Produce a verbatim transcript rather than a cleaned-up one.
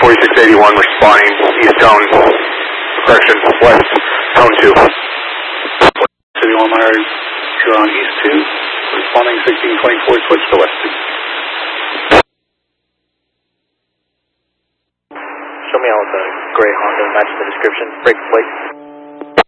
forty-six eighty-one responding east tone, correction, west tone two. eighty-one Myers, you're on east two, responding sixteen twenty-four, switch to west two. Show me all the gray Honda matching the description, brake plate.